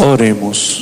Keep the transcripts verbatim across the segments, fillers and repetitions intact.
Oremos.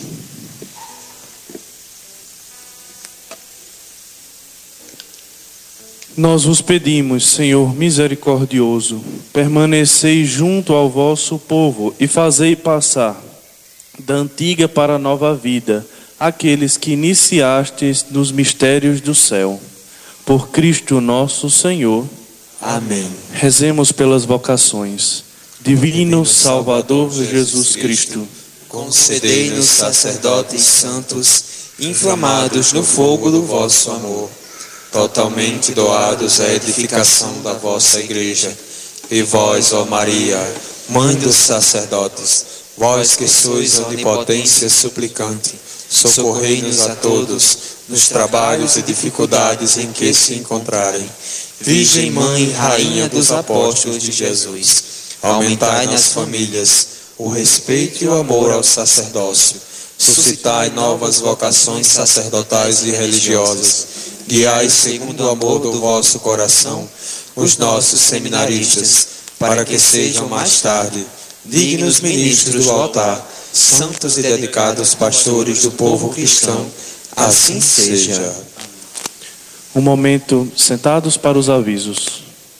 Nós vos pedimos, Senhor misericordioso, permanecei junto ao vosso povo e fazei passar da antiga para a nova vida aqueles que iniciastes nos mistérios do céu. Por Cristo nosso Senhor. Amém. Rezemos pelas vocações. Divino Salvador Jesus Cristo, concedei-nos sacerdotes santos, inflamados no fogo do vosso amor, totalmente doados à edificação da vossa Igreja. E vós, ó Maria, Mãe dos sacerdotes, vós que sois a onipotência suplicante, socorrei-nos a todos nos trabalhos e dificuldades em que se encontrarem. Virgem Mãe e Rainha dos Apóstolos de Jesus, aumentai nas famílias o respeito e o amor ao sacerdócio, suscitai novas vocações sacerdotais e religiosas, guiai segundo o amor do vosso coração os nossos seminaristas, para que sejam mais tarde dignos ministros do altar, santos e dedicados pastores do povo cristão. Assim seja. Um momento sentados para os avisos.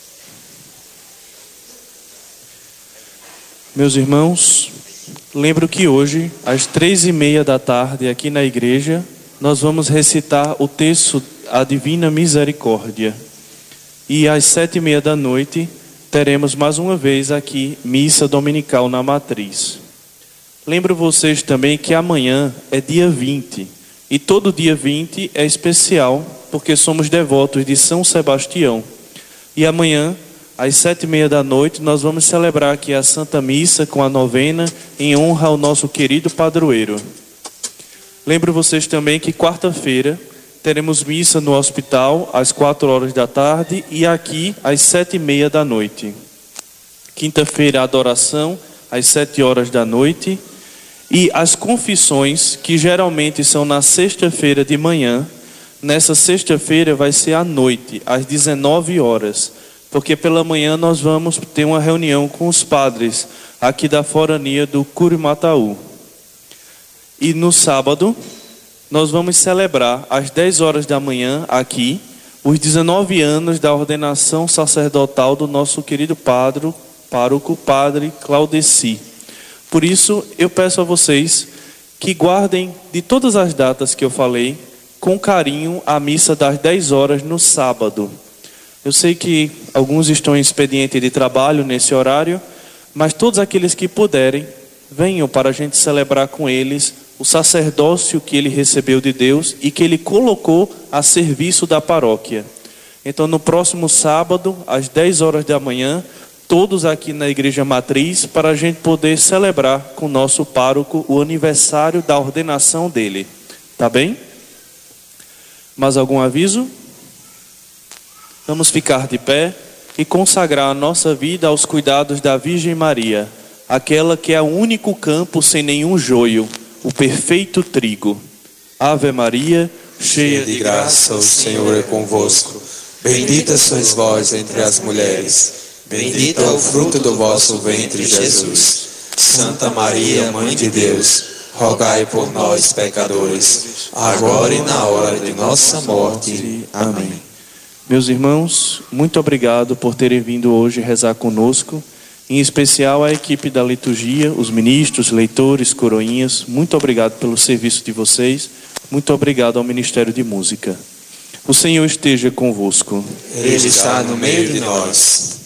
Meus irmãos, lembro que hoje, às três e meia da tarde, aqui na igreja, nós vamos recitar o texto A Divina Misericórdia. E às sete e meia da noite, teremos mais uma vez aqui missa dominical na matriz. Lembro vocês também que amanhã é dia vinte. E todo dia vinte é especial, porque somos devotos de São Sebastião. E amanhã, às sete e meia da noite, nós vamos celebrar aqui a Santa Missa com a novena em honra ao nosso querido padroeiro. Lembro vocês também que quarta-feira teremos missa no hospital às quatro horas da tarde e aqui às sete e meia da noite. Quinta-feira, adoração às sete horas da noite. E as confissões, que geralmente são na sexta-feira de manhã, nessa sexta-feira vai ser à noite, às dezenove horas. Porque pela manhã nós vamos ter uma reunião com os padres aqui da forania do Curimataú. E no sábado, nós vamos celebrar às dez horas da manhã aqui, os dezenove anos da ordenação sacerdotal do nosso querido padre, pároco, padre Claudeci. Por isso, eu peço a vocês que guardem de todas as datas que eu falei, com carinho, a missa das dez horas no sábado. Eu sei que alguns estão em expediente de trabalho nesse horário, mas todos aqueles que puderem, venham para a gente celebrar com eles o sacerdócio que ele recebeu de Deus e que ele colocou a serviço da paróquia. Então, no próximo sábado, às dez horas da manhã, todos aqui na Igreja Matriz, para a gente poder celebrar com o nosso pároco o aniversário da ordenação dele. Tá bem? Mais algum aviso? Vamos ficar de pé e consagrar a nossa vida aos cuidados da Virgem Maria, aquela que é o único campo sem nenhum joio, o perfeito trigo. Ave Maria, cheia de graça, o Senhor é convosco. Bendita sois vós entre as mulheres. Bendito é o fruto do vosso ventre, Jesus. Santa Maria, Mãe de Deus, rogai por nós, pecadores, agora e na hora de nossa morte. Amém. Meus irmãos, muito obrigado por terem vindo hoje rezar conosco, em especial a equipe da liturgia, os ministros, leitores, coroinhas. Muito obrigado pelo serviço de vocês, muito obrigado ao Ministério de Música. O Senhor esteja convosco. Ele está no meio de nós.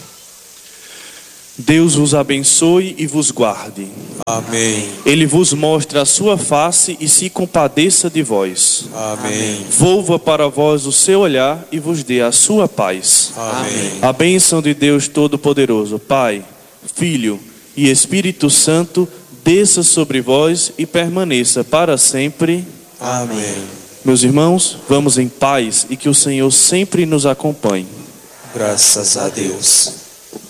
Deus vos abençoe e vos guarde. Amém. Ele vos mostre a sua face e se compadeça de vós. Amém. Volva para vós o seu olhar e vos dê a sua paz. Amém. A bênção de Deus Todo-Poderoso, Pai, Filho e Espírito Santo, desça sobre vós e permaneça para sempre. Amém. Meus irmãos, vamos em paz e que o Senhor sempre nos acompanhe. Graças a Deus.